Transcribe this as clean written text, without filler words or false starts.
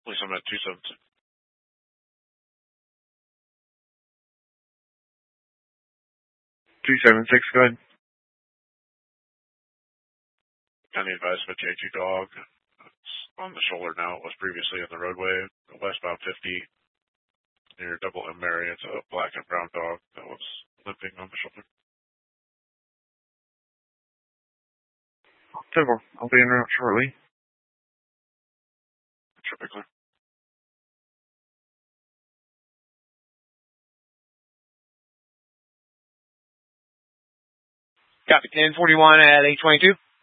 At least I'm at 272. 276, go ahead. Any advice of a J2 dog? It's on the shoulder now. It was previously in the roadway. Westbound 50 near Double M Mary. It's a black and brown dog that was limping on the shoulder. 10-4. I'll be en route shortly. Should be clear. Copy. 1041 at 822.